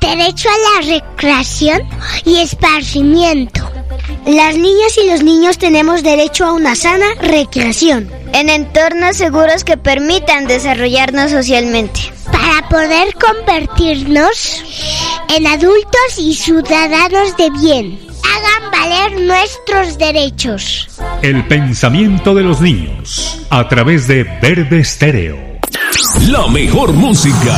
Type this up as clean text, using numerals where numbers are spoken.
derecho a la recreación y esparcimiento. Las niñas y los niños tenemos derecho a una sana recreación en entornos seguros que permitan desarrollarnos socialmente, para poder convertirnos en adultos y ciudadanos de bien. Hagan valer nuestros derechos. El pensamiento de los niños a través de Verde Estéreo. La mejor música.